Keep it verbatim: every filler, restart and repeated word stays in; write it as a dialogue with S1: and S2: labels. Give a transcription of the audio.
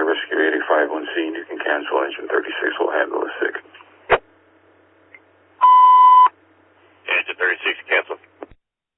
S1: Rescue eighty-five on scene. You can cancel. Engine thirty-six will handle it.